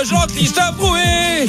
Jean-Christophe Rouet.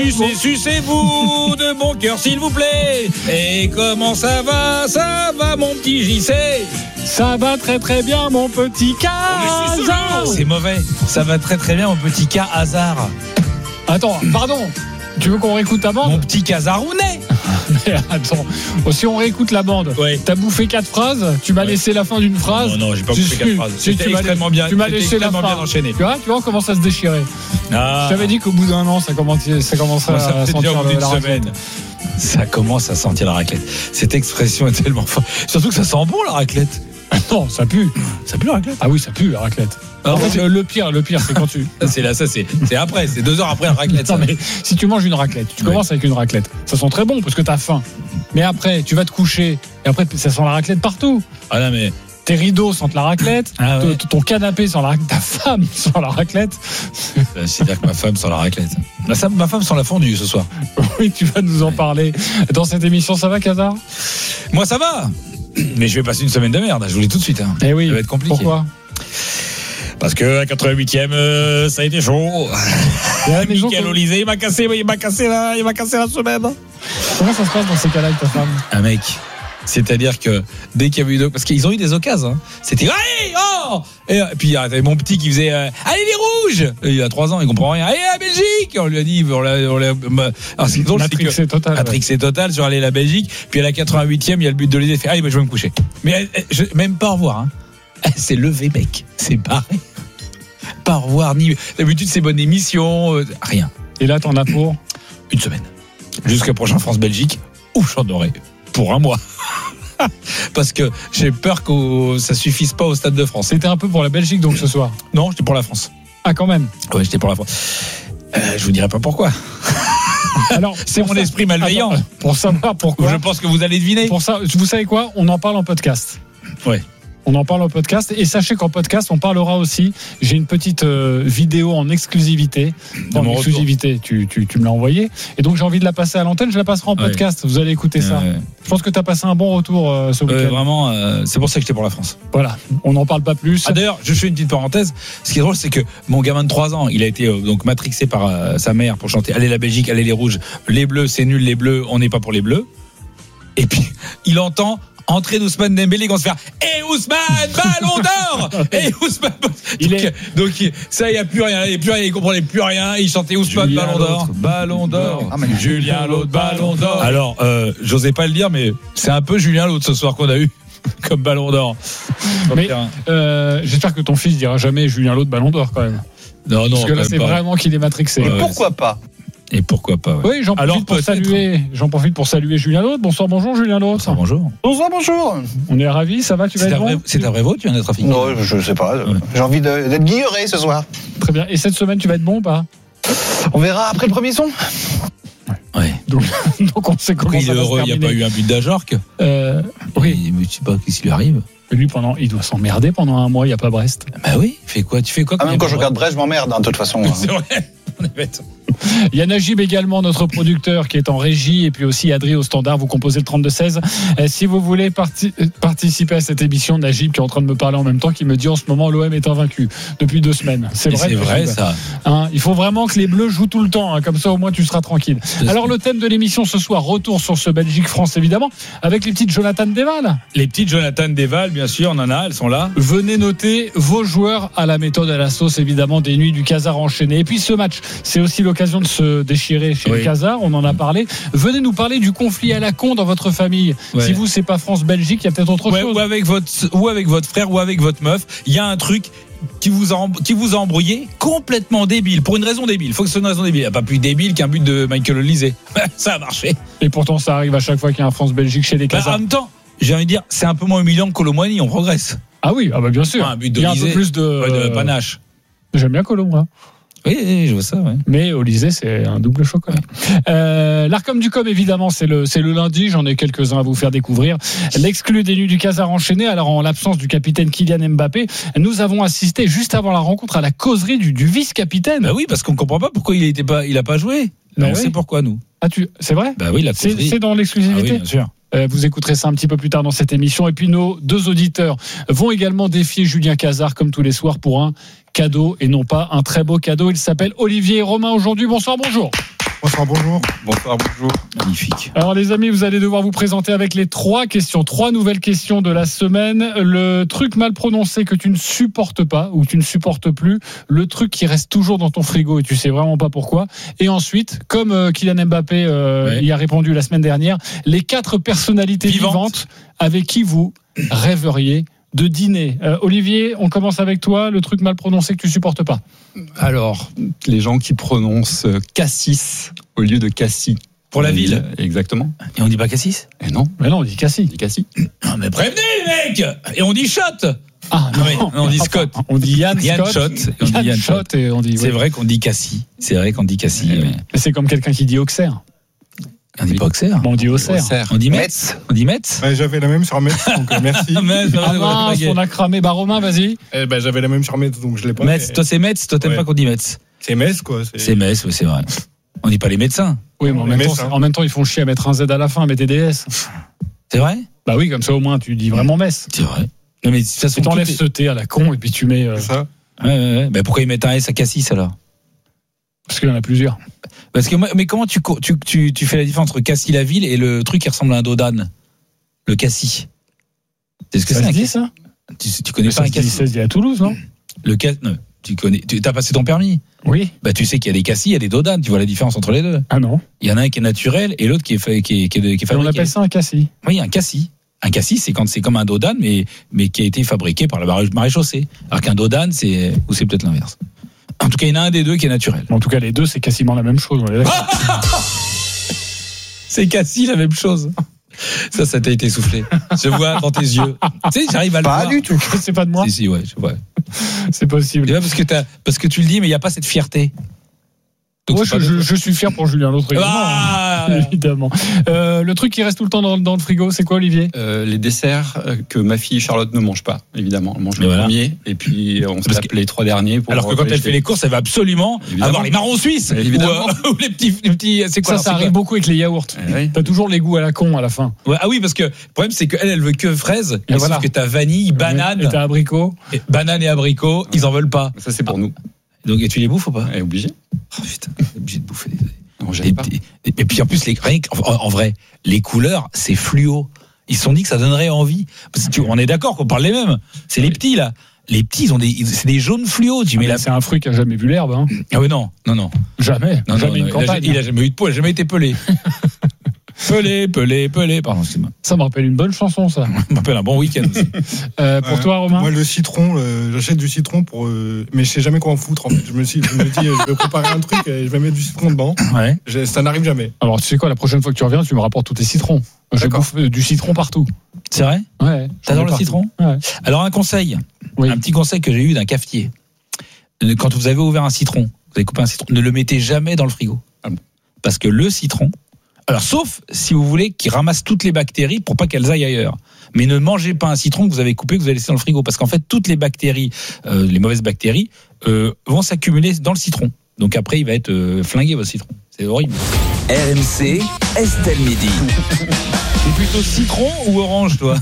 Sucez-vous de bon cœur s'il vous plaît. Et comment ça va mon petit JC? Ça va très très bien mon petit Casar. C'est mauvais. Ça va très très bien mon petit Casar. Attends, pardon. Tu veux qu'on réécoute la bande? Mon petit Casarounet. Mais attends, si on réécoute la bande, ouais. T'as bouffé 4 phrases, tu m'as laissé la fin d'une phrase. Non, j'ai pas bouffé 4 phrases. C'était extrêmement bien. Tu m'as laissé la fin. Bien enchaîné. Tu vois, on commence à se déchirer. Ah. Je t'avais dit qu'au bout d'un an, ça commencerait à sentir la semaine. Ça commence à sentir la raclette. Cette expression est tellement forte. Surtout que ça sent bon la raclette. Non, ça pue. Ça pue la raclette? Ah oui, ça pue la raclette. En fait, le pire, c'est quand tu. C'est après, c'est 2 heures après la raclette. Non, mais si tu manges une raclette, tu commences avec une raclette, ça sent très bon parce que t'as faim. Mais après, tu vas te coucher et après, ça sent la raclette partout. Ah non, mais. Tes rideaux sentent la raclette, ouais. Ton canapé sent la raclette, ta femme sent la raclette. C'est-à-dire que ma femme sent la raclette. Ma femme sent la fondue ce soir. Oui, tu vas nous en parler dans cette émission. Ça va, Casar? Moi, ça va. Mais je vais passer une semaine de merde, je vous le dis tout de suite. Hein. Eh oui. Ça va être compliqué. Pourquoi? Parce que à 88e, ça a été chaud. Michael Olysée, il m'a cassé la semaine. Comment ça se passe dans ces cas-là avec ta femme? Un mec. C'est-à-dire que dès qu'il y avait eu parce qu'ils ont eu des occasions, hein, c'était allez oh et puis il y avait mon petit qui faisait allez les rouges. Il a 3 ans, il comprend rien. Allez la Belgique. On lui a dit alors c'est drôle, c'est total. Matrixé total sur aller la Belgique. Puis à la 88e, il y a le but de l'Olysée. Fait allez, je vais me coucher. Mais même pas au revoir. Hein. Elle s'est levée, mec. C'est barré. Pas au revoir ni. D'habitude c'est bonne émission, rien. Et là t'en as pour une semaine. Jusqu'à prochain France-Belgique où j'en aurai pour un mois. Parce que j'ai peur que ça suffise pas au Stade de France. C'était un peu pour la Belgique donc ce soir? Non, j'étais pour la France. Ah quand même? Ouais, j'étais pour la France. Je vous dirai pas pourquoi. Alors, c'est mon esprit malveillant. Attends, pour savoir pourquoi. Je pense que vous allez deviner. Pour ça, vous savez quoi? On en parle en podcast. Ouais. On en parle en podcast et sachez qu'en podcast on parlera aussi. J'ai une petite vidéo en exclusivité. En exclusivité, tu me l'as envoyée et donc j'ai envie de la passer à l'antenne. Je la passerai en podcast. Vous allez écouter ça. Je pense que tu as passé un bon retour ce week-end. Vraiment, c'est pour ça que j'étais pour la France. Voilà, on n'en parle pas plus. Ah, d'ailleurs, je fais une petite parenthèse. Ce qui est drôle, c'est que mon gamin de 3 ans, il a été donc matrixé par sa mère pour chanter allez la Belgique, allez les rouges, les bleus, c'est nul, les bleus, on n'est pas pour les bleus. Et puis il entend entrée d'Ousmane Dembélé qu'on se fait Ousmane ballon d'or Ousmane donc ça il y a plus rien, il comprenait plus rien, il chantait Ousmane Julien ballon d'or Julien l'autre ballon d'or. Alors j'osais pas le dire mais c'est un peu Julien l'autre ce soir qu'on a eu comme ballon d'or. Mais j'espère que ton fils dira jamais Julien l'autre ballon d'or quand même. Non parce que là c'est pas. Vraiment qu'il est matrixé. Pourquoi pas? Et pourquoi pas? Ouais. Oui, j'en profite pour saluer Julien Lautre. Bonjour Julien Lautre. Bonsoir, bonjour. Bonjour. On est ravis, ça va, tu vas être bon? C'est un vrai vote, tu viens d'être trafiqué? Non, je sais pas. Ouais. J'ai envie d'être guilleré ce soir. Très bien. Et cette semaine, tu vas être bon ou pas? On verra après le premier son. Ouais. Donc on sait comment il est heureux, il n'y a pas eu un but d'Ajorc. Oui. Mais tu sais pas qu'est-ce qui lui arrive. Lui, il doit s'emmerder pendant un mois, il n'y a pas Brest. Bah oui, tu fais quoi? Même quand je regarde Brest, je m'emmerde, de toute façon. C'est vrai, on est bête. Il y a Najib également, notre producteur, qui est en régie, et puis aussi Adrien au standard. Vous composez le 32-16. Si vous voulez participer à cette émission, Najib, qui est en train de me parler en même temps, qui me dit en ce moment l'OM est invaincu depuis 2 semaines. C'est vrai ça. Il faut vraiment que les Bleus jouent tout le temps, comme ça au moins tu seras tranquille. Alors le thème de l'émission ce soir, retour sur ce Belgique-France évidemment, avec les petites Jonathan Desval. Les petites Jonathan Desval, bien sûr, on en a, elles sont là. Venez noter vos joueurs à la méthode à la sauce, évidemment, des nuits du Casar enchaîné. Et puis ce match, c'est aussi l'occasion de se déchirer chez le Casar, on en a parlé. Venez nous parler du conflit à la con dans votre famille. Si vous, c'est pas France-Belgique, il y a peut-être autre chose. Ou avec votre frère ou avec votre meuf, il y a un truc qui vous a embrouillé, complètement débile, pour une raison débile. Il faut que ce soit une raison débile. Il n'y a pas plus débile qu'un but de Michael Olysée. Ça a marché. Et pourtant, ça arrive à chaque fois qu'il y a un France-Belgique chez les Casars. En même temps, j'ai envie de dire, c'est un peu moins humiliant que Colomboigny, on progresse. Ah oui, bien sûr. Un but il y a un peu plus de panache. J'aime bien Colomb, moi. Oui, je vois ça. Ouais. Mais Olysée, c'est un double chocolat. L'Arcom du Com, évidemment, c'est le lundi. J'en ai quelques-uns à vous faire découvrir. L'exclu des nuits du Casar enchaîné. Alors, en l'absence du capitaine Kylian Mbappé, nous avons assisté juste avant la rencontre à la causerie du vice-capitaine. Bah oui, parce qu'on comprend pas pourquoi il a pas joué. On sait pourquoi, nous. C'est vrai? Bah oui, la causerie. C'est dans l'exclusivité. Ah oui, bien sûr. Vous écouterez ça un petit peu plus tard dans cette émission. Et puis nos 2 auditeurs vont également défier Julien Casar comme tous les soirs pour un cadeau et non pas un très beau cadeau. Il s'appelle Olivier et Romain aujourd'hui. Bonsoir, bonjour. Bonsoir, bonjour. Bonsoir, bonjour. Magnifique. Alors les amis, vous allez devoir vous présenter avec les 3 nouvelles questions de la semaine. Le truc mal prononcé que tu ne supportes pas ou que tu ne supportes plus, le truc qui reste toujours dans ton frigo et tu sais vraiment pas pourquoi. Et ensuite, comme Kylian Mbappé y a répondu la semaine dernière, les 4 personnalités vivantes avec qui vous rêveriez de dîner. Olivier, on commence avec toi. Le truc mal prononcé que tu supportes pas. Alors, les gens qui prononcent Cassis au lieu de Cassis. Pour la ville. Exactement. Et on dit pas Cassis? Et non. Mais non, on dit Cassis. On dit Cassis. Non, mais prévenez les mecs. Et on dit Shot. Ah non, on dit Scott. On dit Yann Shot. Et on dit Yann Shot. Et on dit. C'est vrai qu'on dit Cassis. C'est vrai qu'on dit Cassis. Mais c'est comme quelqu'un qui dit Auxerre. On dit pas Auxerre. Bon, on dit Auxerre. On dit Metz. On dit Metz. J'avais la même sur Metz, donc merci. Mince, on a cramé. Romain, vas-y. J'avais la même sur Metz, donc je l'ai pas. Metz, toi c'est Metz, toi t'aimes pas qu'on dit Metz. C'est Metz, quoi. C'est Metz, oui, c'est vrai. On dit pas les médecins. Oui, mais en même temps, ils font chier à mettre un Z à la fin, mais TDS. C'est vrai? Bah oui, comme ça au moins tu dis vraiment Metz. C'est vrai. Non, mais ça tu t'enlèves ce T à la con et puis tu mets. C'est ça. Ouais. Bah pourquoi ils mettent un S à Cassis alors? Parce qu'il y en a plusieurs. Parce que mais comment tu fais la différence entre Cassis la ville et le truc qui ressemble à un dos d'âne? Le Cassis. C'est ce que ça c'est se dit ça? Tu connais pas un Cassis? Ça se dit à Toulouse, non? Le Cassis. Non. Tu as passé ton permis? Oui. Bah tu sais qu'il y a des Cassis, il y a des dos d'âne. Tu vois la différence entre les deux? Ah non. Il y en a un qui est naturel et l'autre qui est fabriqué. On appelle ça un Cassis. Oui, un Cassis. Un Cassis, c'est quand c'est comme un dos d'âne, mais qui a été fabriqué par la maréchaussée. Alors qu'un dos d'âne, c'est peut-être l'inverse. En tout cas, il y en a un des deux qui est naturel. En tout cas, les deux, c'est quasiment la même chose. C'est Cassis la même chose. Ça t'a été soufflé. Je vois dans tes yeux. Tu sais, j'arrive à le voir. Pas du tout. C'est pas de moi. Si, ouais, je vois. C'est possible. Et là, parce que tu le dis, mais il n'y a pas cette fierté. Donc moi, je suis fier pour Julien Lautre, évidemment. Le truc qui reste tout le temps dans le frigo, c'est quoi, Olivier? Les desserts que ma fille Charlotte ne mange pas, évidemment. Elle mange le premier, et puis on se tape les 3 derniers. Alors que quand elle fait les courses, elle va absolument avoir les marrons suisses. Ou les petits. C'est quoi? Ça arrive beaucoup avec les yaourts. T'as toujours les goûts à la con à la fin. Ouais, ah oui, parce que le problème, c'est qu'elle veut que fraises. Et sauf que t'as vanille, banane. Et t'as abricot. Banane et abricot, ils en veulent pas. Ça, c'est pour nous. Donc, et tu les bouffes ou pas? Obligé. Oh putain, obligé de bouffer. Et puis en plus, en vrai, les couleurs, c'est fluo. Ils se sont dit que ça donnerait envie. Parce que on est d'accord qu'on parle les mêmes. C'est les petits là. Les petits, c'est des jaunes fluo. C'est un fruit qui a jamais vu l'herbe. Hein. Ah oui, non. Jamais. Jamais une campagne. Il a jamais eu de peau, il a jamais été pelé. Pelé. Pardon, excuse-moi. Ça me rappelle une bonne chanson, ça. Ça me rappelle un bon week-end aussi. Pour toi, Romain? Moi, le citron, j'achète du citron mais je sais jamais quoi en foutre. En fait. Je me dis, je vais préparer un truc et je vais mettre du citron dedans. Ouais. Ça n'arrive jamais. Alors, tu sais quoi, la prochaine fois que tu reviens, tu me rapportes tous tes citrons. Je bouffe du citron partout. C'est vrai? Ouais. T'adores le citron? Ouais. Alors, un conseil. Oui. Un petit conseil que j'ai eu d'un cafetier. Quand vous avez ouvert un citron, vous avez coupé un citron, ne le mettez jamais dans le frigo. Parce que le citron, alors, sauf si vous voulez qu'il ramasse toutes les bactéries pour pas qu'elles aillent ailleurs. Mais ne mangez pas un citron que vous avez coupé, que vous avez laissé dans le frigo. Parce qu'en fait, toutes les bactéries, les mauvaises bactéries, vont s'accumuler dans le citron. Donc après, il va être flingué, votre citron. C'est horrible. RMC, Estelle Midi. C'est plutôt citron ou orange, toi?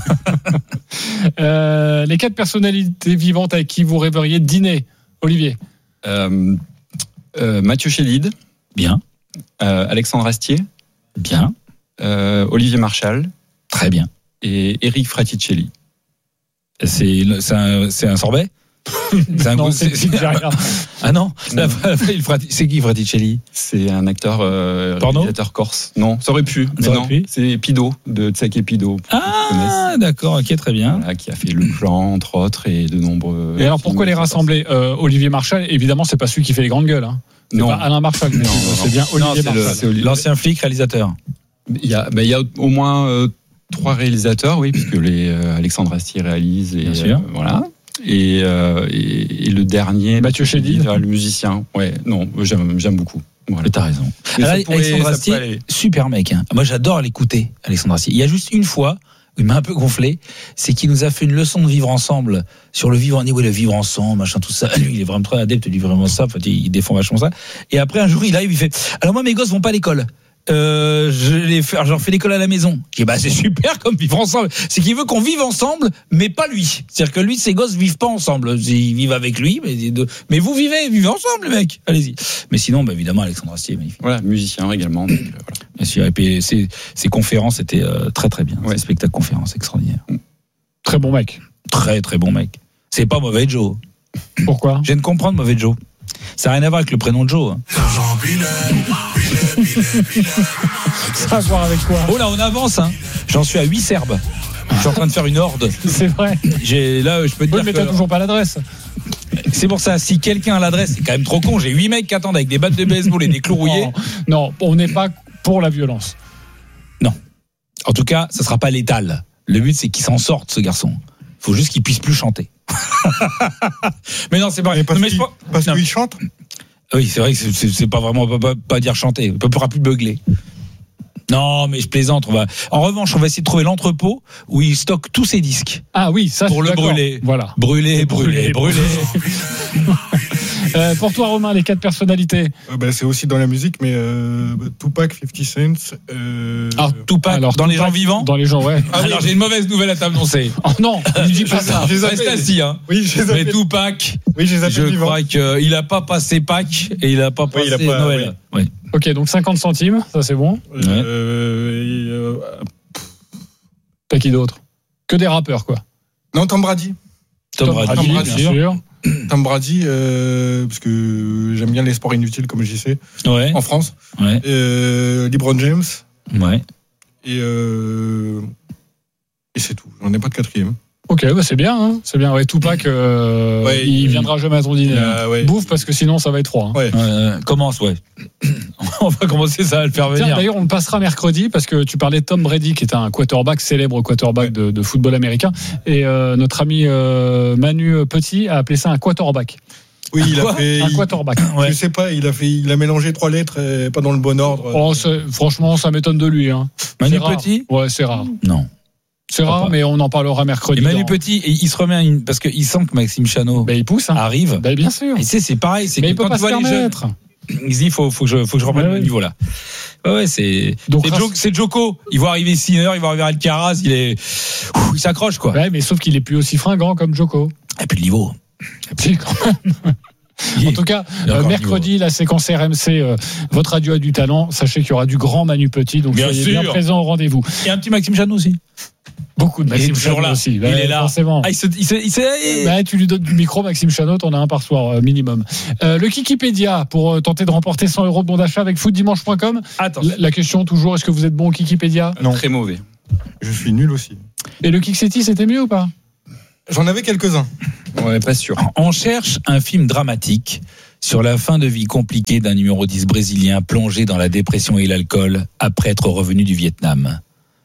Les 4 personnalités vivantes avec qui vous rêveriez de dîner. Olivier? Mathieu Chédid. Bien. Alexandre Astier. Bien. Olivier Marchal. Très bien. Et Eric Fraticelli. C'est un sorbet? C'est un non, goût, c'est Ah non, c'est qui Fraticelli? C'est un acteur réalisateur corse. Non, ça aurait pu. Ça aurait pu. C'est Pido, de Tsek et Pido. Ah, d'accord, ok, très bien. Voilà, qui a fait Le Clan, entre autres, et de nombreux. Et alors pourquoi les rassembler? Olivier Marchal, évidemment, c'est pas celui qui fait les grandes gueules. Hein. Non. Pas Alain Marchal, c'est bien Olivier Marchal. C'est l'ancien flic réalisateur. Il y a au moins 3 réalisateurs, oui, puisque Alexandre Astier réalise. Et, bien sûr. Voilà. Et le dernier, Mathieu Chédid, le musicien. Ouais, non, j'aime beaucoup. Voilà. T'as raison. Alexandre Astier, super mec. Hein. Moi, j'adore l'écouter, Alexandre Astier. Il y a juste une fois où il m'a un peu gonflé, c'est qu'il nous a fait une leçon de vivre ensemble sur le vivre ensemble, machin, tout ça. Lui, il est vraiment très adepte du vivre ensemble. Il défend vachement ça. Et après, un jour, il arrive, il fait. Alors moi, mes gosses vont pas à l'école. j'en fais l'école à la maison. Je dis, c'est super comme vivre ensemble. C'est qu'il veut qu'on vive ensemble, mais pas lui. C'est-à-dire que lui, ses gosses vivent pas ensemble. Ils vivent avec lui, mais vous vivez ensemble, les mecs. Allez-y. Mais sinon, évidemment, Alexandre Astier, magnifique. Voilà, musicien également. Donc, voilà. Bien sûr. Et puis, ses conférences étaient très très bien. Ouais. Ses spectacles conférences extraordinaires. Très bon mec. Très très bon mec. C'est pas Mauvais Joe. Pourquoi ? Je viens de comprendre Mauvais Joe. Ça n'a rien à voir avec le prénom de Joe. Ça a à voir avec quoi ? Oh là, on avance. J'en suis à 8 Serbes. Je suis en train de faire une horde. C'est vrai. Là, je peux te Oui, dire mais que t'as toujours pas l'adresse. c'est pour ça. Si quelqu'un a l'adresse, c'est quand même trop con. J'ai 8 mecs qui attendent avec des battes de baseball et des clous rouillés. Non, on n'est pas pour la violence. Non. En tout cas, ça sera pas létal. Le but, c'est qu'il s'en sorte, ce garçon. Il faut juste qu'il puisse plus chanter. Mais non, c'est pas. Mais parce non. qu'il chante. Oui, c'est vrai que c'est pas vraiment pas dire chanter. On ne pourra plus beugler. Non, mais je plaisante. En revanche, on va essayer de trouver l'entrepôt où il stocke tous ses disques. Ah oui, ça pour je suis le d'accord. brûler. Voilà. Brûler. Pour toi, Romain, les 4 personnalités. C'est aussi dans la musique, mais Tupac, 50 Cent. Tupac, dans les gens vivants. Dans les gens, ouais. Alors j'ai une mauvaise nouvelle à t'annoncer. Oh non, ne dis pas ça. Reste assis, Oui, mais Tupac. Oui, je crois qu'il n'a pas passé Pâques et il n'a pas passé Noël. Oui. Ok, donc 50 centimes, ça c'est bon. T'as qui d'autre ? Que des rappeurs, quoi. Non, Tom Brady. Tom Brady, bien sûr. Tom Brady, parce que j'aime bien les sports inutiles, comme je sais, ouais. en France. Ouais. LeBron James. Ouais. Et c'est tout. J'en ai pas de 4e. Ok, c'est bien. C'est bien. Ouais, Tupac, il viendra jamais à ton dîner. Bouffe, parce que sinon ça va être froid. Commence, ouais. On va commencer, ça va le faire venir. Tiens, d'ailleurs, on le passera mercredi parce que tu parlais de Tom Brady, qui est un quarterback, célèbre quarterback de football américain. Et notre ami Manu Petit a appelé ça un quarterback. Oui, il a fait un quarterback. Ouais. Je sais pas, il a mélangé 3 lettres, pas dans le bon ordre. Franchement, ça m'étonne de lui. Manu Petit ? Ouais, c'est rare. Non. C'est rare, mais on en parlera mercredi. Et Manu Petit, il se remet parce qu'il sent que Maxime Chanot il pousse, arrive. Bien sûr. Et c'est pareil, c'est mais que quand tu vois les jeunes, il se dit faut que je reprenne le niveau là. Ouais, c'est Joko. Il va arriver Sinner, il va arriver Alcaraz, il s'accroche quoi. Ouais, mais sauf qu'il est plus aussi fringant comme Joko. Et puis le niveau. Si, quand même. En tout cas, mercredi, la séquence RMC, votre radio a du talent. Sachez qu'il y aura du grand Manu Petit, donc soyez bien présents au rendez-vous. Et un petit Maxime Chanot aussi. Beaucoup de Maxime Chanot aussi. Il est là. Forcément. Tu lui donnes du micro, Maxime Chanot, on a un par soir minimum. Le Kikipédia pour tenter de remporter 100 € de bon d'achat avec footdimanche.com. La question toujours, est-ce que vous êtes bon au Kikipédia ? Non. Très mauvais. Je suis nul aussi. Et le Kiksetti, c'était mieux ou pas ? J'en avais quelques-uns. Ouais, pas sûr. On cherche un film dramatique sur la fin de vie compliquée d'un numéro 10 brésilien plongé dans la dépression et l'alcool après être revenu du Vietnam.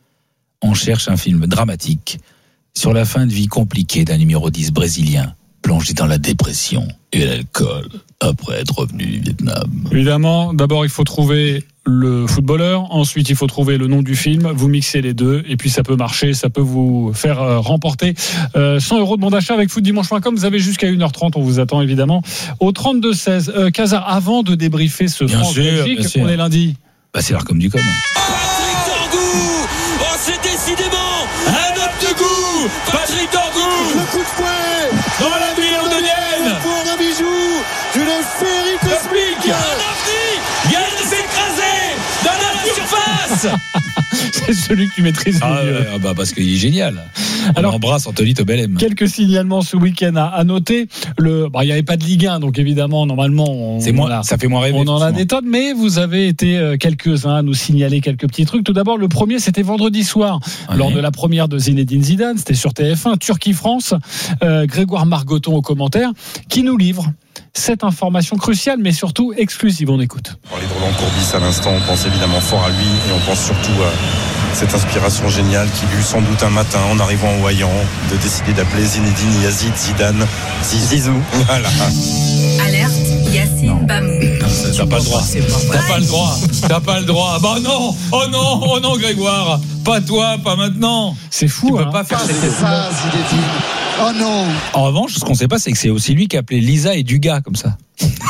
On cherche un film dramatique sur la fin de vie compliquée d'un numéro 10 brésilien plongé dans la dépression et l'alcool après être revenu du Vietnam. Évidemment, d'abord il faut trouver le footballeur, ensuite il faut trouver le nom du film, vous mixez les deux et puis ça peut marcher, ça peut vous faire remporter 100 € de bon d'achat avec footdimanche.com. Vous avez jusqu'à 1h30, on vous attend évidemment au 32-16. Casar, avant de débriefer ce France-Belgique, on est lundi. C'est l'heure comme du com. Patrick Torgou, c'est décidément un homme de goût. Patrick Torgou, le coup de fouet dans la ville londonienne pour un bijou d'une féerie cosmique. Un ovni vient de s'écraser dans la surface. C'est celui que tu maîtrises le mieux. Parce qu'il est génial. Alors, on embrasse Anthony Tobelem. Quelques signalements ce week-end à noter. Il n'y avait pas de Ligue 1, donc évidemment, normalement, ça fait moins rêver. On en a des tonnes, mais vous avez été quelques-uns à nous signaler quelques petits trucs. Tout d'abord, le premier, c'était vendredi soir, lors de la première de Zinedine Zidane. C'était sur TF1, Turquie-France. Grégoire Margoton au commentaire, qui nous livre cette information cruciale, mais surtout exclusive. On écoute. On parlait de Roland Courbis à l'instant, on pense évidemment fort à lui et on pense surtout à cette inspiration géniale qu'il eut sans doute un matin en arrivant au Hayan de décider d'appeler Zinedine Yazid Zidane Zizou. Voilà. Alerte, Yacine Bamou. T'as pas le droit. T'as pas le droit. Bah non. Oh non, Grégoire. Pas toi, pas maintenant. C'est fou. Tu peux pas faire ça, Zinedine. Oh non. En revanche, ce qu'on sait pas, c'est que c'est aussi lui qui a appelé Lisa et Dugas comme ça.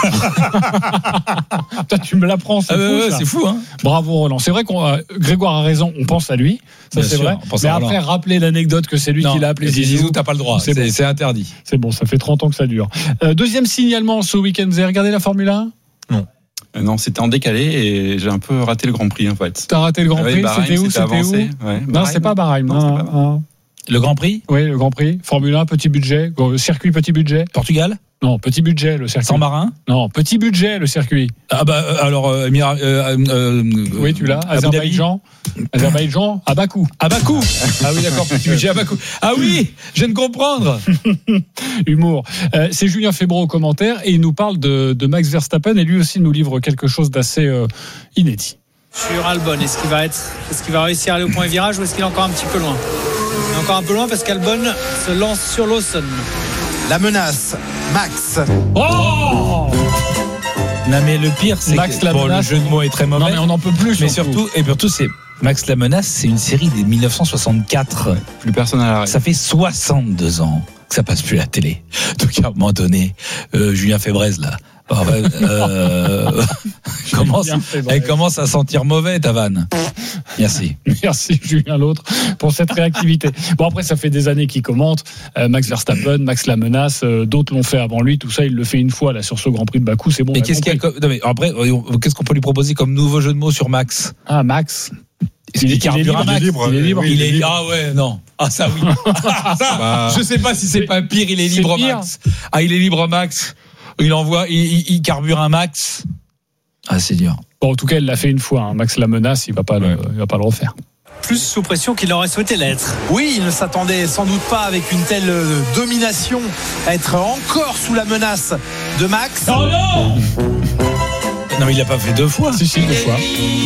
Toi, tu me l'apprends, c'est fou. Ça. C'est fou, hein. Bravo Roland. C'est vrai qu'on Grégoire a raison, on pense à lui, ça Bien c'est sûr, vrai. on pense Mais à après, Roland. rappeler l'anecdote que c'est lui qui l'a appelé Zizou, t'as pas le droit. C'est interdit. C'est bon, ça fait 30 ans que ça dure. Deuxième signalement ce week-end, vous avez regardé la Formule 1 ? Non, c'était en décalé et j'ai un peu raté le Grand Prix en fait. T'as raté le Grand Prix, Bahreïn, c'était où avancé. Ouais, Non, c'est pas Bahreïn. Non. Le Grand Prix ? Oui, le Grand Prix. Formule 1, petit budget. Circuit, petit budget. Portugal ? Non, petit budget, le circuit. San Marin ? Non, petit budget, le circuit. Ah bah alors oui, tu l'as. Azerbaïdjan, à Bakou. À Bakou. Ah oui, d'accord, petit budget à Bakou. Ah oui, je viens de comprendre. Humour. C'est Julien Febvre au commentaire et il nous parle de Max Verstappen et lui aussi nous livre quelque chose d'assez inédit. Sur Albon, est-ce qu'il va réussir à aller au point de virage ou est-ce qu'il est encore un petit peu loin ? Il est encore un peu loin parce qu'Albon se lance sur Lawson. La menace, Max. Oh ! Non mais le pire c'est Max que la menace, le jeu de mots est très mauvais. Non mais on n'en peut plus. Mais surtout c'est Max la menace, c'est une série des 1964. Plus personne à l'arrêt. Ça fait 62 ans que ça passe plus à la télé. Donc à un moment donné, Julien Febvre là. Elle commence à sentir mauvais ta vanne. Merci Julien l'autre pour cette réactivité. Bon après ça fait des années qu'il commente Max Verstappen, Max la menace, d'autres l'ont fait avant lui, tout ça il le fait une fois là sur ce Grand Prix de Bakou, c'est bon. Et qu'est-ce qu'on peut lui proposer comme nouveau jeu de mots sur Max ? Ah Max. Il est libre. Ah ouais, non. Ah ça oui. Je sais pas si c'est pas pire, il est libre Max. Ah il est libre Max. Il envoie, il carbure un Max. Ah, c'est dur. Bon, en tout cas, il l'a fait une fois. Hein. Max la menace, il va pas le refaire. Plus sous pression qu'il n'aurait souhaité l'être. Oui, il ne s'attendait sans doute pas avec une telle domination à être encore sous la menace de Max. Oh non! Non, mais il l'a pas fait deux fois. Si, deux fois.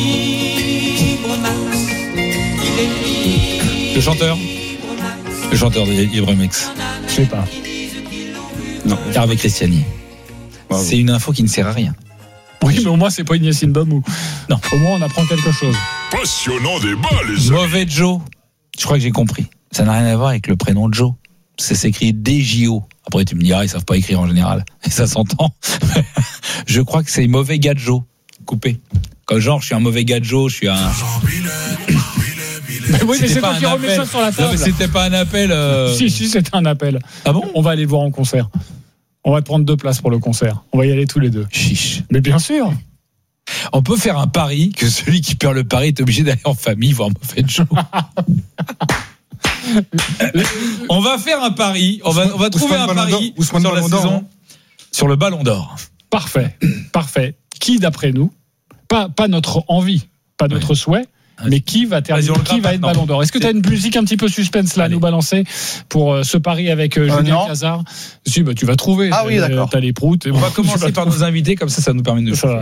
Le chanteur de Libre Mix. Je sais pas. Non, Hervé Christiani. Wow. C'est une info qui ne sert à rien. Oui, mais au moins, c'est pas une Yacine Bamou. Non. Au moins, on apprend quelque chose. Passionnant débat, les amis. Mauvais Joe. Je crois que j'ai compris. Ça n'a rien à voir avec le prénom de Joe. Ça s'écrit DJO. Après, tu me diras, ils savent pas écrire en général. Et ça s'entend. Je crois que c'est mauvais gars de Joe. Coupé. Comme genre, je suis un mauvais gars de Joe, je suis un... Mais oui, mais c'est toi qui remets ça sur la table. Non, mais c'était pas un appel. Si, c'était un appel. Ah bon ? On va aller le voir en concert. On va te prendre 2 places pour le concert. On va y aller tous les 2. Chiche. Mais bien sûr. On peut faire un pari que celui qui perd le pari est obligé d'aller en famille voir Mauvais Joe. On va faire un pari. On va trouver un pari sur la saison. Sur le Ballon d'Or. Parfait. Qui, d'après nous, pas notre envie, pas notre souhait, mais qui va être Ballon d'Or? Est-ce que tu as une musique un petit peu suspense là à nous balancer pour ce pari avec Julien Cazard? Si, tu vas trouver. Ah oui, d'accord. T'as les proutes. On va commencer par nos invités, comme ça nous permet de